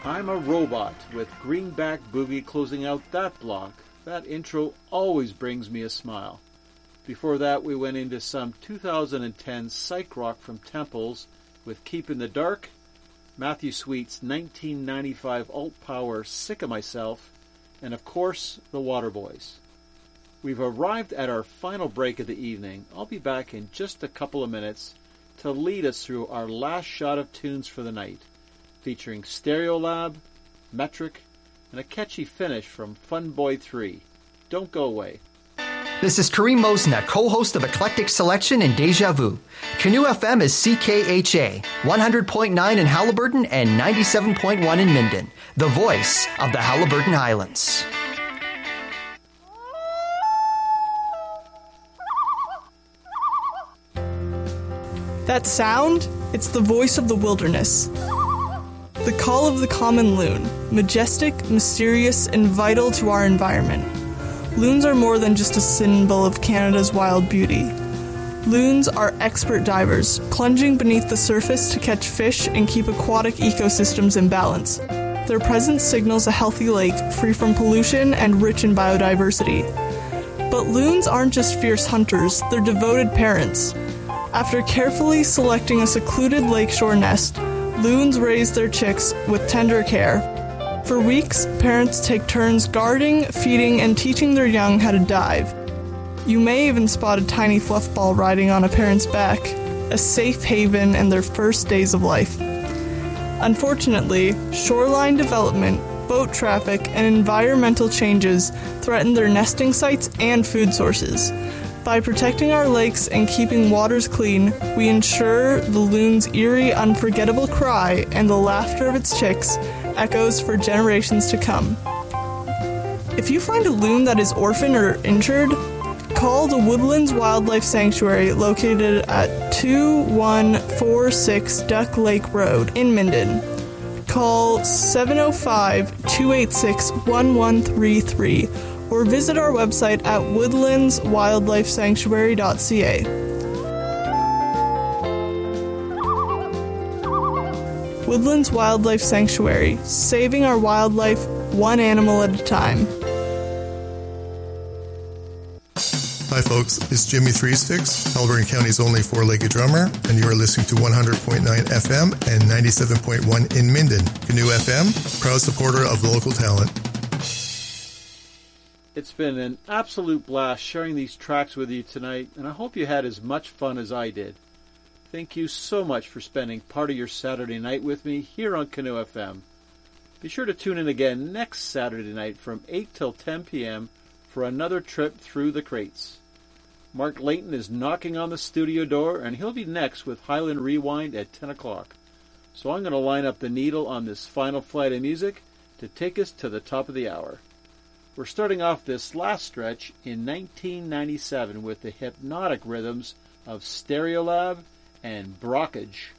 I'm a Robot with Greenback Boogie closing out that block. That intro always brings me a smile. Before that, we went into some 2010 psych rock from Temples with Keep in the Dark, Matthew Sweet's 1995 alt power Sick of Myself, and of course, the Waterboys. We've arrived at our final break of the evening. I'll be back in just a couple of minutes to lead us through our last shot of tunes for the night, featuring Stereolab, Metric, and a catchy finish from Fun Boy 3. Don't go away. This is Kareem Mosna, co-host of Eclectic Selection and Deja Vu. Canoe FM is CKHA, 100.9 in Halliburton and 97.1 in Minden, the voice of the Halliburton Highlands. That sound, it's the voice of the wilderness. The call of the common loon, majestic, mysterious, and vital to our environment. Loons are more than just a symbol of Canada's wild beauty. Loons are expert divers, plunging beneath the surface to catch fish and keep aquatic ecosystems in balance. Their presence signals a healthy lake, free from pollution and rich in biodiversity. But loons aren't just fierce hunters, they're devoted parents. After carefully selecting a secluded lakeshore nest, loons raise their chicks with tender care. For weeks, parents take turns guarding, feeding, and teaching their young how to dive. You may even spot a tiny fluff ball riding on a parent's back, a safe haven in their first days of life. Unfortunately, shoreline development, boat traffic, and environmental changes threaten their nesting sites and food sources. By protecting our lakes and keeping waters clean, we ensure the loon's eerie, unforgettable cry and the laughter of its chicks echoes for generations to come. If you find a loon that is orphaned or injured, call the Woodlands Wildlife Sanctuary located at 2146 Duck Lake Road in Minden. Call 705-286-1133 or visit our website at woodlandswildlifesanctuary.ca. Woodlands Wildlife Sanctuary, saving our wildlife one animal at a time. Hi folks, it's Jimmy Three Sticks, Halliburton County's only four-legged drummer, and you are listening to 100.9 FM and 97.1 in Minden. Canoe FM, proud supporter of local talent. It's been an absolute blast sharing these tracks with you tonight, and I hope you had as much fun as I did. Thank you so much for spending part of your Saturday night with me here on Canoe FM. Be sure to tune in again next Saturday night from 8 till 10 p.m. for another trip through the crates. Mark Layton is knocking on the studio door, and he'll be next with Highland Rewind at 10 o'clock. So I'm going to line up the needle on this final flight of music to take us to the top of the hour. We're starting off this last stretch in 1997 with the hypnotic rhythms of Stereolab and Brockage.